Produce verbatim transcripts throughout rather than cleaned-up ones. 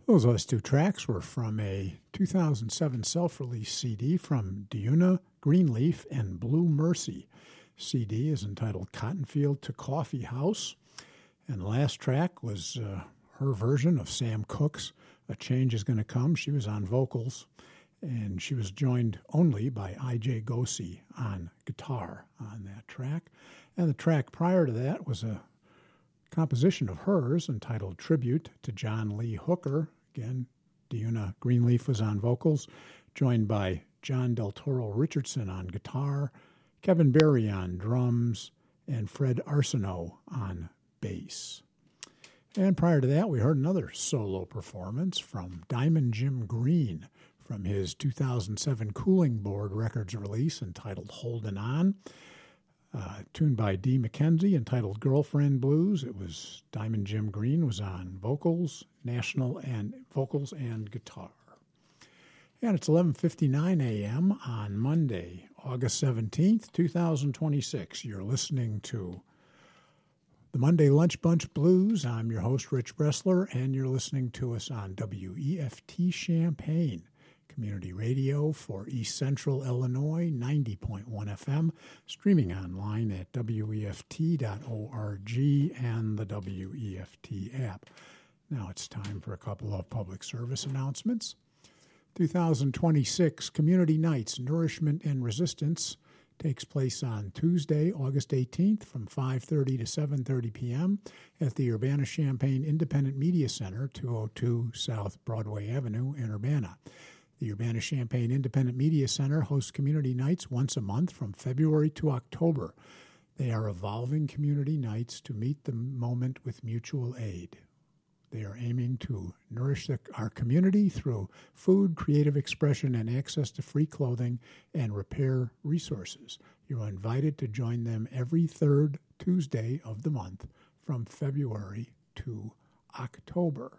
Those last two tracks were from a two thousand seven self-release C D from Deuna Greenleaf and Blue Mercy. C D is entitled Cottonfield to Coffee House. And the last track was uh, her version of Sam Cooke's A Change Is Gonna Come. She was on vocals, and she was joined only by I J Gosey on guitar on that track. And the track prior to that was a composition of hers entitled Tribute to John Lee Hooker. Again, Deuna Greenleaf was on vocals, joined by John Del Toro Richardson on guitar, Kevin Berry on drums, and Fred Arsenault on bass. And prior to that, we heard another solo performance from Diamond Jim Green from his two thousand seven Cooling Board Records release entitled Holdin' On. Uh, tuned by Dee McKenzie, entitled Girlfriend Blues. It was Diamond Jim Green was on vocals, national and vocals and guitar. And it's eleven fifty-nine a.m. on Monday, August seventeenth, twenty twenty-six. You're listening to the Monday Lunch Bunch Blues. I'm your host, Rich Bressler, and you're listening to us on W E F T Champaign Community Radio for East Central Illinois, ninety point one F M, streaming online at W E F T dot org and the W E F T app. Now it's time for a couple of public service announcements. twenty twenty-six Community Nights Nourishment and Resistance takes place on Tuesday, August eighteenth from five thirty to seven thirty p.m. at the Urbana-Champaign Independent Media Center, two oh two South Broadway Avenue in Urbana. The Urbana-Champaign Independent Media Center hosts community nights once a month from February to October. They are evolving community nights to meet the moment with mutual aid. They are aiming to nourish the, our community through food, creative expression, and access to free clothing and repair resources. You are invited to join them every third Tuesday of the month from February to October.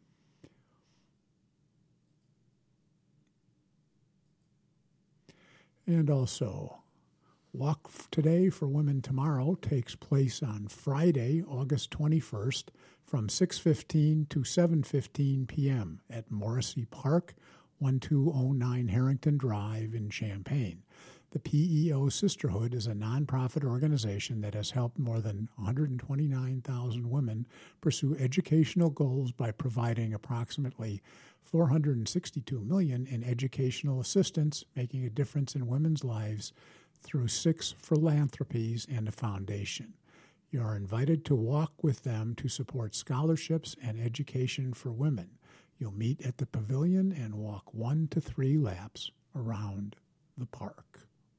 And also, Walk Today for Women Tomorrow takes place on Friday, August twenty-first, from six fifteen to seven fifteen p.m. at Morrissey Park, twelve oh nine Harrington Drive in Champaign. The P E O Sisterhood is a nonprofit organization that has helped more than one hundred twenty-nine thousand women pursue educational goals by providing approximately four hundred sixty-two million dollars in educational assistance, making a difference in women's lives through six philanthropies and a foundation. You are invited to walk with them to support scholarships and education for women. You'll meet at the pavilion and walk one to three laps around the park.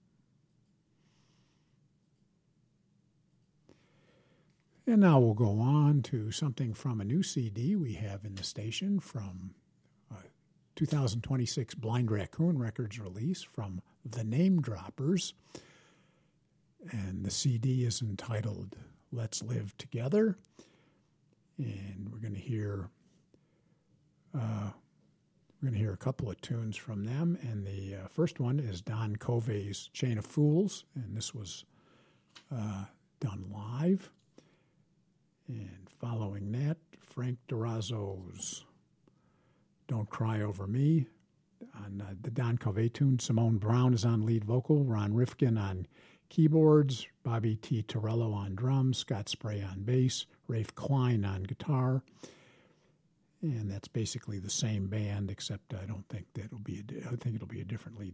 And now we'll go on to something from a new C D we have in the station from uh, two thousand twenty-six Blind Raccoon Records release from The Name Droppers. And the C D is entitled Let's Live Together. And we're going to hear uh, we're going to hear a couple of tunes from them. And the uh, first one is Don Covey's Chain of Fools. And this was uh, done live. And following that, Frank Durazzo's Don't Cry Over Me. On uh, the Don Covey tune, Simone Brown is on lead vocal, Ron Rifkin on keyboards, Bobby T. Torello on drums, Scott Spray on bass, Rafe Klein on guitar. And that's basically the same band, except I don't think that it'll be a, I think it'll be a different lead